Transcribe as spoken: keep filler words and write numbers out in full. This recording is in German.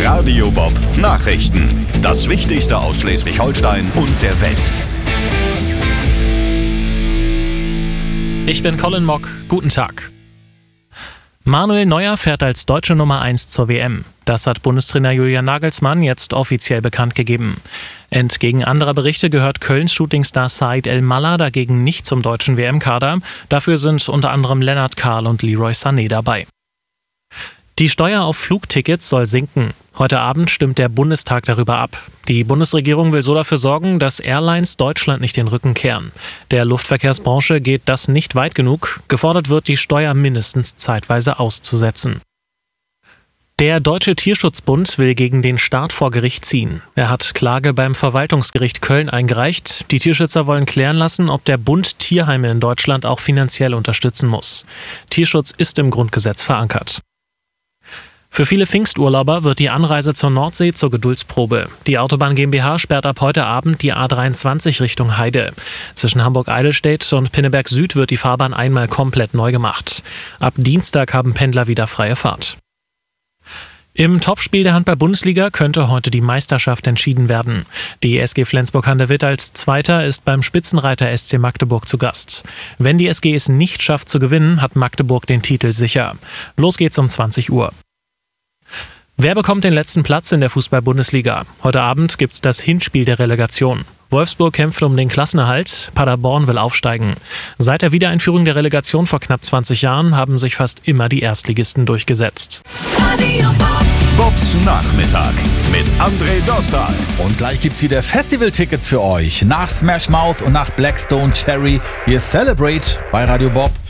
Radio Bob Nachrichten. Das Wichtigste aus Schleswig-Holstein und der Welt. Ich bin Colin Mock. Guten Tag. Manuel Neuer fährt als deutsche Nummer eins zur W M. Das hat Bundestrainer Julian Nagelsmann jetzt offiziell bekannt gegeben. Entgegen anderer Berichte gehört Kölns Shootingstar Said El-Mallah dagegen nicht zum deutschen W M-Kader. Dafür sind unter anderem Lennart Kahl und Leroy Sané dabei. Die Steuer auf Flugtickets soll sinken. Heute Abend stimmt der Bundestag darüber ab. Die Bundesregierung will so dafür sorgen, dass Airlines Deutschland nicht den Rücken kehren. Der Luftverkehrsbranche geht das nicht weit genug. Gefordert wird, die Steuer mindestens zeitweise auszusetzen. Der Deutsche Tierschutzbund will gegen den Staat vor Gericht ziehen. Er hat Klage beim Verwaltungsgericht Köln eingereicht. Die Tierschützer wollen klären lassen, ob der Bund Tierheime in Deutschland auch finanziell unterstützen muss. Tierschutz ist im Grundgesetz verankert. Für viele Pfingsturlauber wird die Anreise zur Nordsee zur Geduldsprobe. Die Autobahn GmbH sperrt ab heute Abend die A dreiundzwanzig Richtung Heide. Zwischen Hamburg-Eidelstedt und Pinneberg Süd wird die Fahrbahn einmal komplett neu gemacht. Ab Dienstag haben Pendler wieder freie Fahrt. Im Topspiel der Handball-Bundesliga könnte heute die Meisterschaft entschieden werden. Die S G Flensburg-Handewitt als Zweiter ist beim Spitzenreiter S C Magdeburg zu Gast. Wenn die S G es nicht schafft zu gewinnen, hat Magdeburg den Titel sicher. Los geht's um zwanzig Uhr. Wer bekommt den letzten Platz in der Fußball-Bundesliga? Heute Abend gibt's das Hinspiel der Relegation. Wolfsburg kämpft um den Klassenerhalt, Paderborn will aufsteigen. Seit der Wiedereinführung der Relegation vor knapp zwanzig Jahren haben sich fast immer die Erstligisten durchgesetzt. Bobs Nachmittag mit André Dostal. Und gleich gibt's wieder Festival-Tickets für euch. Nach Smash Mouth und nach Blackstone Cherry. Wir Celebrate bei Radio Bob.